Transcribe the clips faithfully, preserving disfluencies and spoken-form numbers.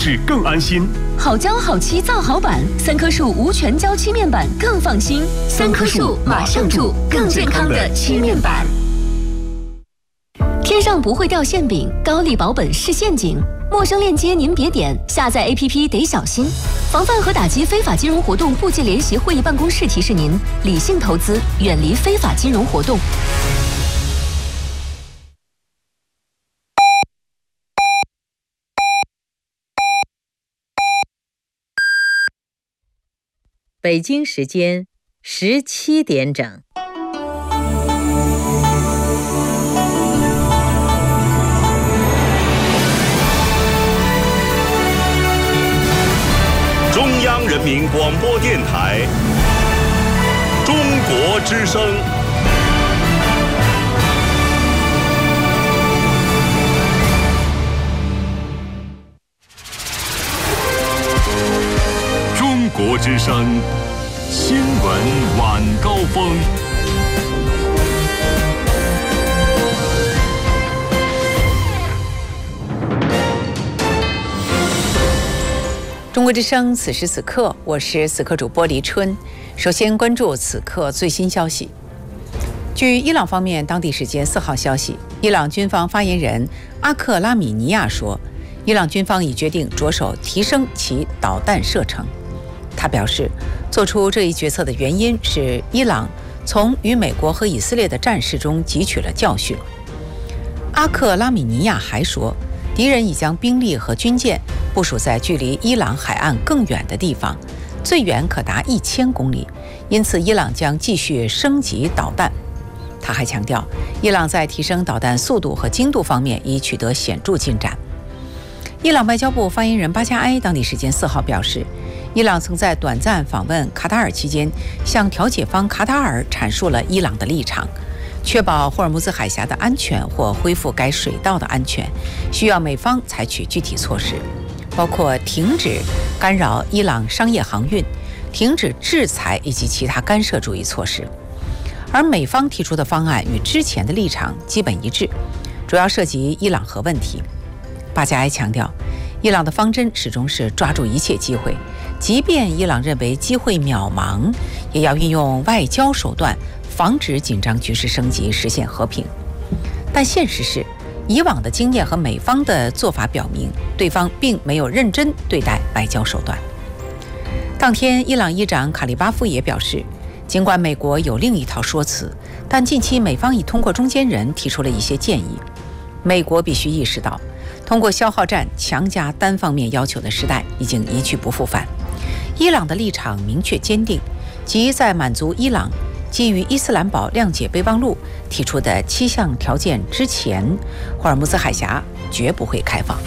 质更安心。 好胶好漆造好板，三棵树无全胶漆面板更放心。三棵树马上住，更健康的漆面板。天上不会掉馅饼，高丽保本是陷阱。陌生链接您别点，下载 A P P 得小心。防范和打击非法金融活动部界联席会议办公室提示您：理性投资，远离非法金融活动。 北京时间十七点整。 中央人民广播电台中国之声。 中国之声新闻晚高峰。 中国之声，此时此刻，我是此刻主播黎春。首先关注此刻最新消息。据伊朗方面当地时间四号消息，伊朗军方发言人阿克拉米尼亚说，伊朗军方已决定着手提升其导弹射程。他表示，做出这一决策的原因是伊朗从与美国和以色列的战事中汲取了教训。阿克拉米尼亚还说，敌人已将兵力和军舰部署在距离伊朗海岸更远的地方，最远可达一千公里，因此伊朗将继续升级导弹。他还强调，伊朗在提升导弹速度和精度方面已取得显著进展。伊朗外交部发言人巴加埃当地时间四号表示，伊朗曾在短暂访问卡塔尔期间，向调解方卡塔尔阐述了伊朗的立场。确保霍尔木兹海峡的安全或恢复该水道的安全，需要美方采取具体措施，包括停止干扰伊朗商业航运、停止制裁以及其他干涉主义措施。而美方提出的方案与之前的立场基本一致，主要涉及伊朗核问题。巴加埃强调，伊朗的方针始终是抓住一切机会，即便伊朗认为机会渺茫，也要运用外交手段防止紧张局势升级，实现和平。但现实是，以往的经验和美方的做法表明，对方并没有认真对待外交手段。当天，伊朗议长卡利巴夫也表示，尽管美国有另一套说辞，但近期美方已通过中间人提出了一些建议。美国必须意识到，通过消耗战强加单方面要求的时代已经一去不复返。伊朗的立场明确坚定，即在满足伊朗基于伊斯兰堡谅解备忘录提出的七项条件之前，霍尔木兹海峡绝不会开放。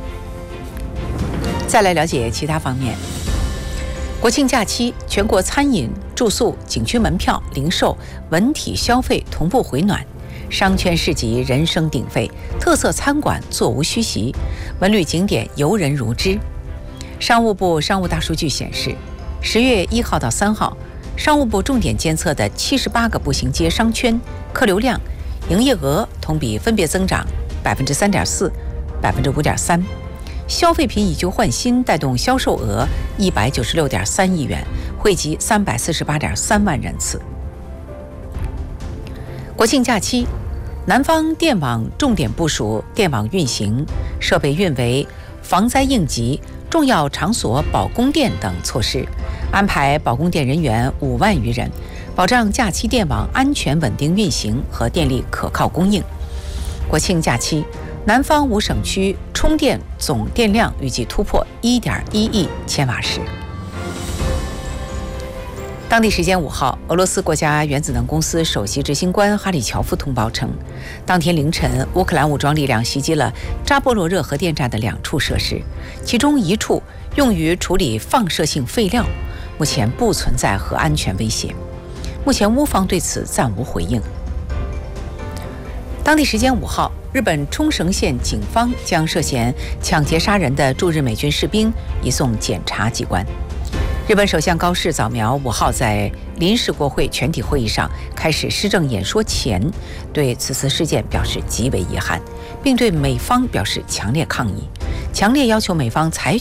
再来了解其他方面。国庆假期，全国餐饮、住宿、景区门票、零售、文体消费同步回暖，商圈市集人声鼎沸，特色餐馆座无虚席，文旅景点游人如织。商务部商务大数据显示，十月一号到三号，商务部重点监测的七十八个步行街商圈客流量、营业额同比分别增长百分之三点四、百分之五点三，消费品以旧换新带动销售额一百九十六点三亿元，惠及三百四十八点三万人次。国庆假期，南方电网重点部署电网运行、设备运维、防灾应急、重要场所保供电等措施，安排保供电人员五万余人，保障假期电网安全稳定运行和电力可靠供应。国庆假期，南方五省区充电总电量预计突破一点一亿千瓦时。当地时间五号，俄罗斯国家原子能公司首席执行官哈里乔夫通报称，当天凌晨，乌克兰武装力量袭击了扎波罗热核电站的两处设施，其中一处用于处理放射性废料，目前不存在核安全威胁。目前乌方对此暂无回应。当地时间五号，日本冲绳县警方将涉嫌抢劫杀人的驻日美军士兵移送检察机关。日本首相高市早苗五号在临时国会全体会议上开始施政演说前，对此次事件表示极为遗憾，并对美方表示强烈抗议，强烈要求美方采